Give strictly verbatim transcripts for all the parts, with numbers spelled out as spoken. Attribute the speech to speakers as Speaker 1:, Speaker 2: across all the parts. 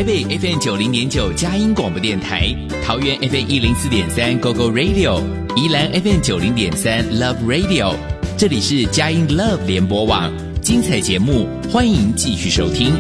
Speaker 1: 台北 F M 九零点九佳音广播电台，桃园 F M 一零四点三 Go Go Radio， 宜兰 F M 九零点三 Love Radio， 这里是佳音 Love 联播网，精彩节目欢迎继续收听。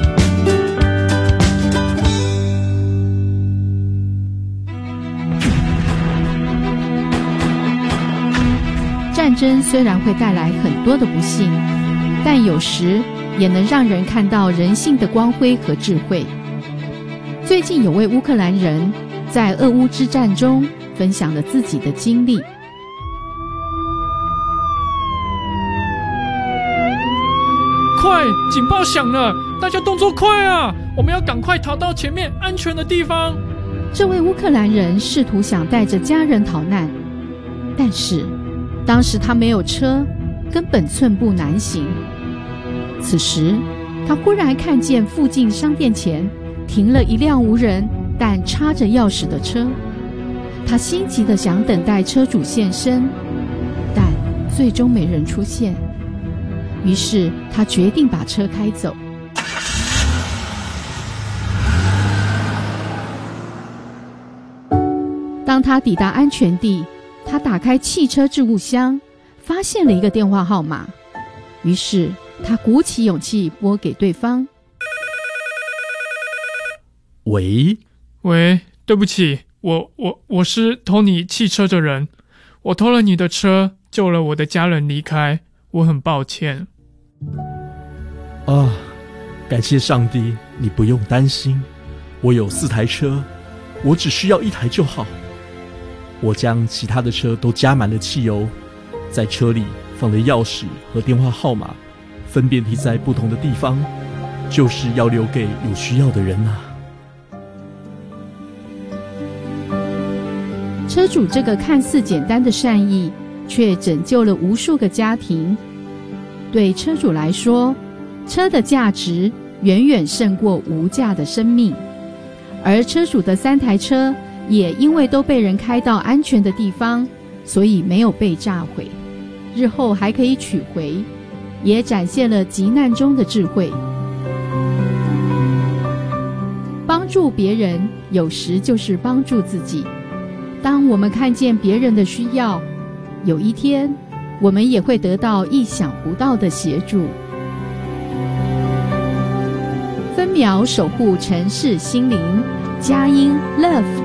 Speaker 2: 战争虽然会带来很多的不幸，但有时也能让人看到人性的光辉和智慧。最近有位乌克兰人在俄乌之战中分享了自己的经历。
Speaker 3: 快，警报响了，大家动作快啊！我们要赶快逃到前面安全的地方。
Speaker 2: 这位乌克兰人试图想带着家人逃难，但是当时他没有车，根本寸步难行。此时他忽然看见附近商店前停了一辆无人但插着钥匙的车，他心急地想等待车主现身，但最终没人出现。于是他决定把车开走。当他抵达安全地，他打开汽车置物箱，发现了一个电话号码，于是他鼓起勇气拨给对方。
Speaker 4: 喂
Speaker 3: 喂，对不起，我我我是偷你汽车的人，我偷了你的车，救了我的家人离开，我很抱歉。
Speaker 4: 啊，感谢上帝，你不用担心，我有四台车，我只需要一台就好。我将其他的车都加满了汽油，在车里放了钥匙和电话号码，分别停在不同的地方，就是要留给有需要的人啊。
Speaker 2: 车主这个看似简单的善意，却拯救了无数个家庭。对车主来说，车的价值远远胜过无价的生命，而车主的三台车也因为都被人开到安全的地方，所以没有被炸毁，日后还可以取回，也展现了急难中的智慧。帮助别人有时就是帮助自己，当我们看见别人的需要，有一天我们也会得到意想不到的协助。分秒守护城市心灵，佳音 Love